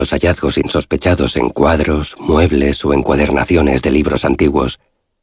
Los hallazgos insospechados en cuadros, muebles o encuadernaciones de libros antiguos.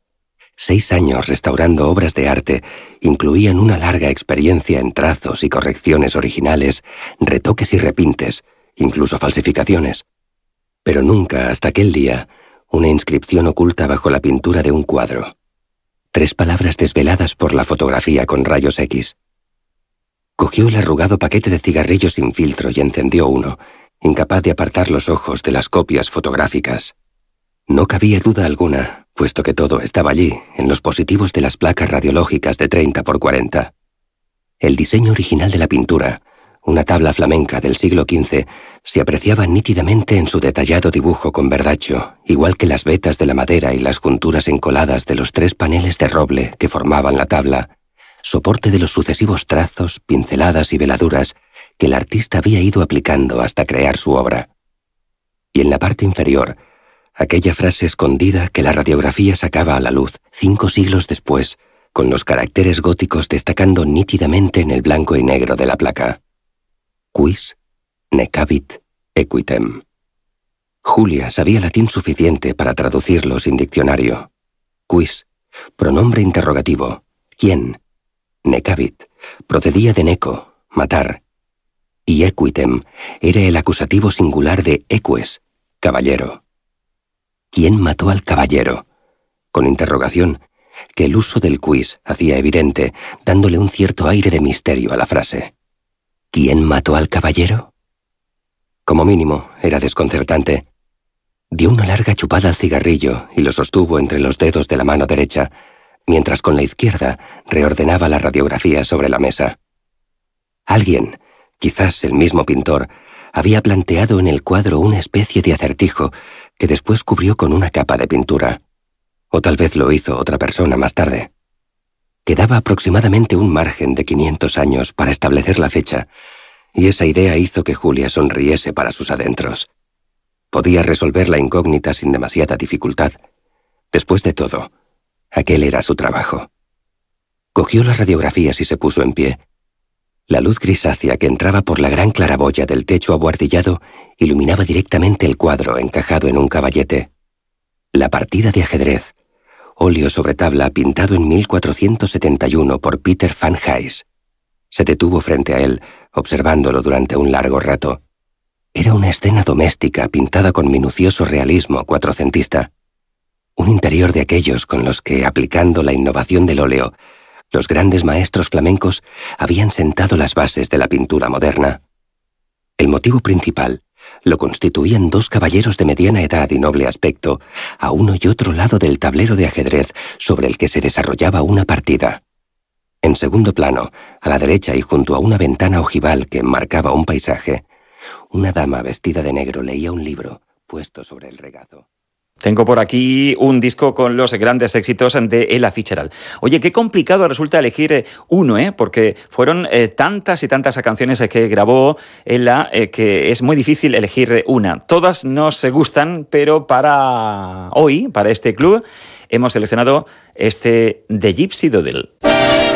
6 años restaurando obras de arte incluían una larga experiencia en trazos y correcciones originales, retoques y repintes, incluso falsificaciones. Pero nunca, hasta aquel día, una inscripción oculta bajo la pintura de un cuadro. 3 palabras desveladas por la fotografía con rayos X. Cogió el arrugado paquete de cigarrillos sin filtro y encendió uno, incapaz de apartar los ojos de las copias fotográficas. No cabía duda alguna, puesto que todo estaba allí, en los positivos de las placas radiológicas de 30 por 40. El diseño original de la pintura, una tabla flamenca del siglo XV, se apreciaba nítidamente en su detallado dibujo con verdacho, igual que las vetas de la madera y las junturas encoladas de los 3 paneles de roble que formaban la tabla, soporte de los sucesivos trazos, pinceladas y veladuras que el artista había ido aplicando hasta crear su obra. Y en la parte inferior, aquella frase escondida que la radiografía sacaba a la luz 5 siglos después, con los caracteres góticos destacando nítidamente en el blanco y negro de la placa. Quis necavit equitem. Julia sabía latín suficiente para traducirlo sin diccionario. Quis, pronombre interrogativo. ¿Quién? Necavit, procedía de neco, matar. Y equitem era el acusativo singular de eques, caballero. ¿Quién mató al caballero? Con interrogación, que el uso del quis hacía evidente, dándole un cierto aire de misterio a la frase. ¿Quién mató al caballero? Como mínimo, era desconcertante. Dio una larga chupada al cigarrillo y lo sostuvo entre los dedos de la mano derecha, mientras con la izquierda reordenaba la radiografía sobre la mesa. Alguien, quizás el mismo pintor, había planteado en el cuadro una especie de acertijo que después cubrió con una capa de pintura. O tal vez lo hizo otra persona más tarde. Quedaba aproximadamente un margen de 500 años para establecer la fecha, y esa idea hizo que Julia sonriese para sus adentros. Podía resolver la incógnita sin demasiada dificultad. Después de todo, aquel era su trabajo. Cogió las radiografías y se puso en pie. La luz grisácea que entraba por la gran claraboya del techo abuhardillado iluminaba directamente el cuadro encajado en un caballete. La partida de ajedrez, óleo sobre tabla pintado en 1471 por Peter van Hise. Se detuvo frente a él, observándolo durante un largo rato. Era una escena doméstica pintada con minucioso realismo cuatrocentista. Un interior de aquellos con los que, aplicando la innovación del óleo, los grandes maestros flamencos habían sentado las bases de la pintura moderna. El motivo principal lo constituían 2 caballeros de mediana edad y noble aspecto, a uno y otro lado del tablero de ajedrez sobre el que se desarrollaba una partida. En segundo plano, a la derecha y junto a una ventana ojival que enmarcaba un paisaje, una dama vestida de negro leía un libro puesto sobre el regazo. Tengo por aquí un disco con los grandes éxitos de Ella Fitzgerald. Oye, qué complicado resulta elegir uno, porque fueron tantas y tantas canciones que grabó Ella que es muy difícil elegir una. Todas nos gustan, pero para hoy, para este club, hemos seleccionado este The Gypsy Doodle.